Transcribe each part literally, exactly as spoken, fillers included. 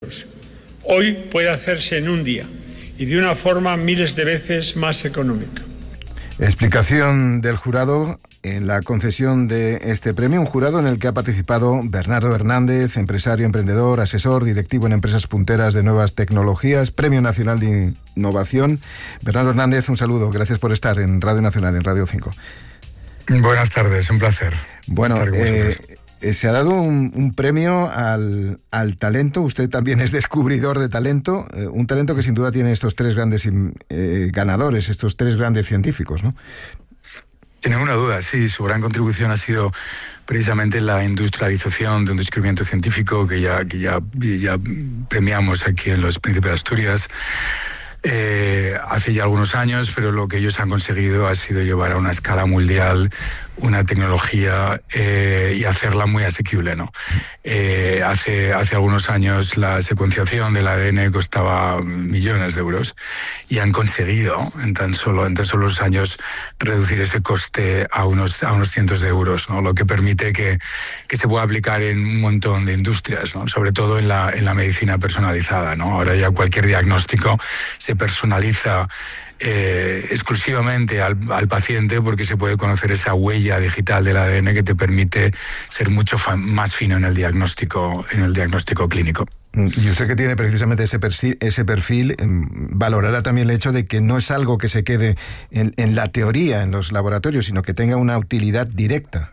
euros. Hoy puede hacerse en un día y de una forma miles de veces más económica. Explicación del jurado en la concesión de este premio, un jurado en el que ha participado Bernardo Hernández, empresario, emprendedor, asesor, directivo en empresas punteras de nuevas tecnologías, Premio Nacional de Innovación. Bernardo Hernández, un saludo, gracias por estar en Radio Nacional, en Radio cinco. Buenas tardes, un placer. Bueno, eh, se ha dado un, un premio al, al talento. Usted también es descubridor de talento, eh, un talento que sin duda tiene estos tres grandes eh, ganadores, estos tres grandes científicos, ¿no? Sin ninguna duda, sí. Su gran contribución ha sido precisamente la industrialización de un descubrimiento científico que ya, que ya, ya premiamos aquí en los Príncipes de Asturias. Eh, hace ya algunos años, pero lo que ellos han conseguido ha sido llevar a una escala mundial una tecnología eh, y hacerla muy asequible, ¿no? Eh, hace, hace algunos años la secuenciación del A D N costaba millones de euros y han conseguido en tan solo en tan solo unos años reducir ese coste a unos, a unos cientos de euros, ¿no? Lo que permite que, que se pueda aplicar en un montón de industrias, ¿no? Sobre todo en la, en la medicina personalizada, ¿no? Ahora ya cualquier diagnóstico se personaliza Eh, exclusivamente al, al paciente, porque se puede conocer esa huella digital del A D N que te permite ser mucho fa- más fino en el diagnóstico, en el diagnóstico clínico. Y usted, que tiene precisamente ese perfil, ese perfil eh, valorará también el hecho de que no es algo que se quede en, en la teoría, en los laboratorios, sino que tenga una utilidad directa.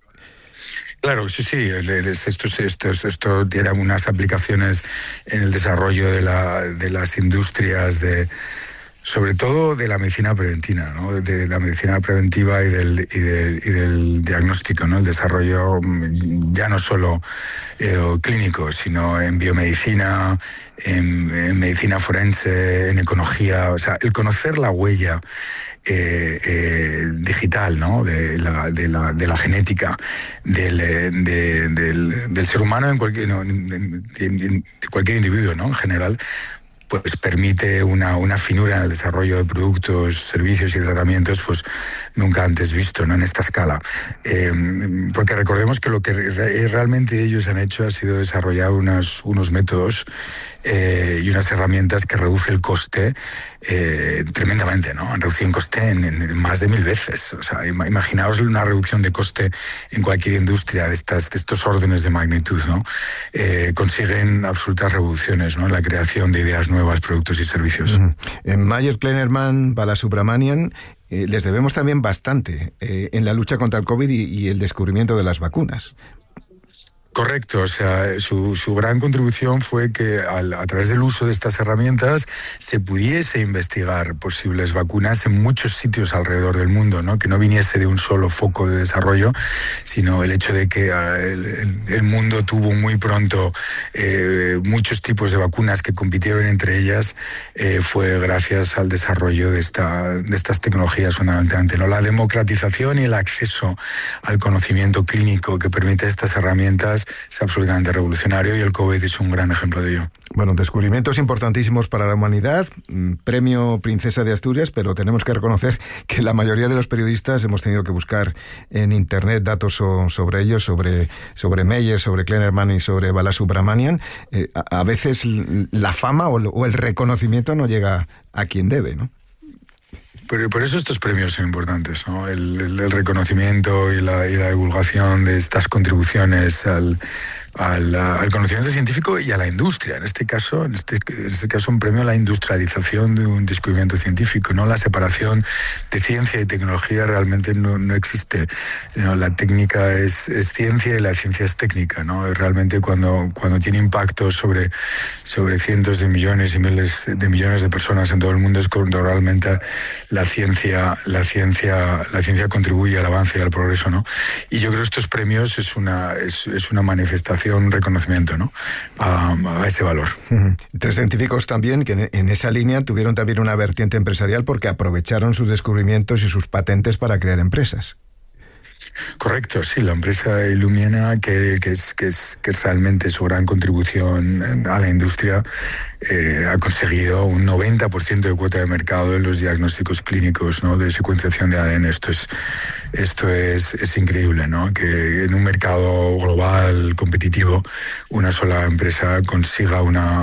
Claro, sí, sí. Esto, esto, esto tiene unas aplicaciones en el desarrollo de, la, de las industrias de sobre todo de la medicina preventiva, ¿no? De la medicina preventiva y del, y del, y del diagnóstico, ¿no? El desarrollo ya no solo eh, clínico, sino en biomedicina, en, en medicina forense, en ecología. O sea, el conocer la huella eh, eh, digital, ¿no? De la, de la, de la genética del, de, del, del ser humano en cualquier, no, en, en, en cualquier individuo, ¿no? En general, pues permite una, una finura en el desarrollo de productos, servicios y tratamientos pues nunca antes visto, ¿no? En esta escala. Eh, porque recordemos que lo que re- realmente ellos han hecho ha sido desarrollar unos, unos métodos eh, y unas herramientas que reducen el coste eh, tremendamente, ¿no? Han reducido el coste en, en más de mil veces. O sea, imaginaos una reducción de coste en cualquier industria de, estas, de estos órdenes de magnitud, ¿no? Eh, consiguen absolutas revoluciones, ¿no? La creación de ideas nuevas nuevos productos y servicios. Uh-huh. En Mayer, Kleinerman, Balasubramanian, eh, les debemos también bastante eh, en la lucha contra el COVID y, y el descubrimiento de las vacunas. Correcto, o sea, su, su gran contribución fue que al, a través del uso de estas herramientas se pudiese investigar posibles vacunas en muchos sitios alrededor del mundo, ¿no? Que no viniese de un solo foco de desarrollo, sino el hecho de que el, el, el mundo tuvo muy pronto eh, muchos tipos de vacunas que compitieron entre ellas, eh, fue gracias al desarrollo de, esta, de estas tecnologías fundamentalmente, ¿no? La democratización y el acceso al conocimiento clínico que permite estas herramientas es absolutamente revolucionario y el COVID es un gran ejemplo de ello. Bueno, descubrimientos importantísimos para la humanidad, premio Princesa de Asturias, pero tenemos que reconocer que la mayoría de los periodistas hemos tenido que buscar en internet datos so, sobre ellos, sobre, sobre Mayer, sobre Kleinerman y sobre Balasubramanian. Eh, a, a veces la fama o, o el reconocimiento no llega a quien debe, ¿no? Pero por eso estos premios son importantes, ¿no? El, el, el reconocimiento y la, y la divulgación de estas contribuciones al, al, al conocimiento científico y a la industria. En este caso, en este, en este caso, un premio a la industrialización de un descubrimiento científico, ¿no? La separación de ciencia y tecnología realmente no, no existe, ¿no? La técnica es, es ciencia y la ciencia es técnica, ¿no? Realmente cuando, cuando tiene impacto sobre, sobre cientos de millones y miles de millones de personas en todo el mundo es cuando realmente la ciencia, la ciencia, la ciencia contribuye al avance y al progreso, ¿no? Y yo creo que estos premios es una, es, es una manifestación, un reconocimiento, ¿no? A, a ese valor. Uh-huh. Tres científicos también que en esa línea tuvieron también una vertiente empresarial porque aprovecharon sus descubrimientos y sus patentes para crear empresas. Correcto, sí, la empresa Illumina, que, que, es, que, es, que es realmente su gran contribución a la industria, eh, ha conseguido un noventa por ciento de cuota de mercado en los diagnósticos clínicos, ¿no? De secuenciación de A D N. Esto es, esto es, es increíble, ¿no? Que en un mercado global competitivo una sola empresa consiga una